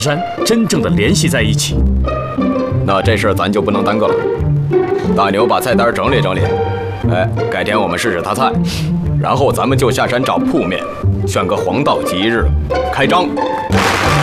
山真正的联系在一起。 那这事儿咱就不能耽搁了。大牛把菜单整理整理，哎，改天我们试试他菜，然后咱们就下山找铺面，选个黄道吉日，开张。